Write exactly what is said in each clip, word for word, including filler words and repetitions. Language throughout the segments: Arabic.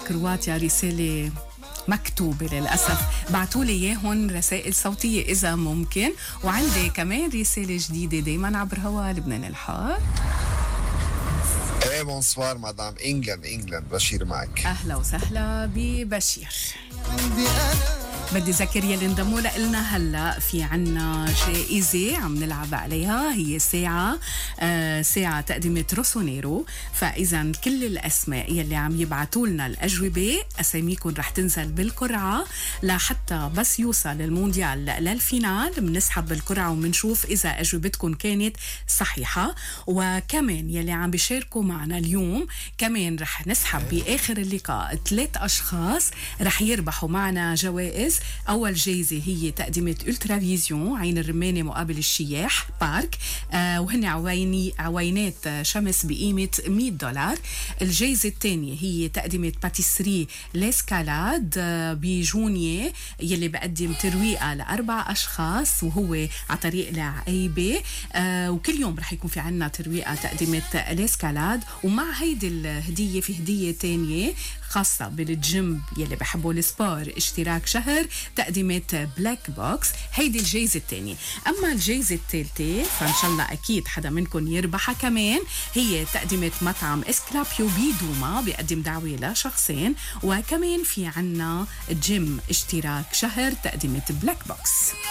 كرواتيا رسالة مكتوبة للأسف، بعتوا لي إياهم رسائل صوتية إذا ممكن. وعندي كمان رسالة جديدة دايما عبر هوا لبنان الحار. ايه بونسوار مدام انجلند انجلند بشير معك. أهلا وسهلا ببشير. بدي ذكر يلي انضموا لنا هلا في عنا جائزة عم نلعب عليها، هي ساعة آه ساعة تقدمة روسونيرو. فإذا كل الأسماء يلي عم يبعتوا لنا الأجوبة أساميكم رح تنزل بالقرعة لحتى بس يوصل المونديال للفينال بنسحب بالقرعة ومنشوف إذا أجوبتكم كانت صحيحة. وكمان يلي عم بيشاركوا معنا اليوم كمان رح نسحب بآخر اللقاء ثلاث أشخاص رح يربحوا معنا جوائز. أول جايزة هي تقدمة ألترا فيزيون عين الرمانة مقابل الشياح بارك، آه وهن عويني عوينات شمس بقيمة مية دولار. الجايزة الثانية هي تقدمة باتيسري ليسكالاد آه بجونية يلي بقدم ترويقة لأربع أشخاص وهو على طريق العقيبة. آه وكل يوم رح يكون في عنا ترويقة تقدمة ليسكالاد. ومع هيدي الهدية في هدية تانية خاصة بالجيم يلي بحبوا السبور، اشتراك شهر تقديمات بلاك بوكس. هيدي الجايزة الثانية. أما الجايزة الثالثة فإن شاء الله أكيد حدا منكم يربحها كمان، هي تقديمة مطعم اسكلابيو بيدوما بيقدم دعوة لشخصين. وكمان في عنا جيم اشتراك شهر تقديمة بلاك بوكس.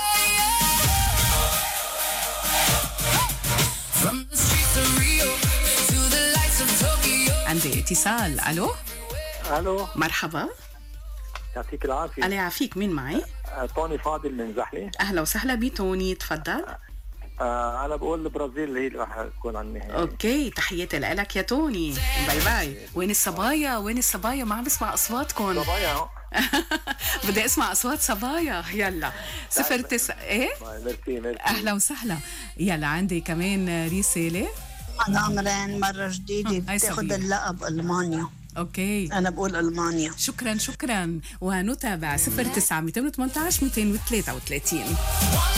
عندي اتصال. ألو الو مرحبا. يعطيك العافيه. الله يعافيك. مين معي؟ آه، توني فاضل من زحله. اهلا وسهلا بتوني، تفضل. آه انا بقول البرازيل هي اللي راح تكون على النهائي. اوكي تحياتي لك يا توني. باي باي. وين الصبايا؟ وين الصبايا؟ ما عم بسمع اصواتكم. صبايا بدي اسمع اصوات صبايا. يلا صفر تسعة ايه. ميرسي ميرسي. اهلا وسهلا. يلا عندي كمان رساله. أنا عمران مرة جديدة بتاخد اللقب ألمانيا. اوكي أنا بقول ألمانيا. شكرا شكرا. ونتابع صفر تسعة مئتين وثمانية عشر مئتين وثلاثة وثلاثين.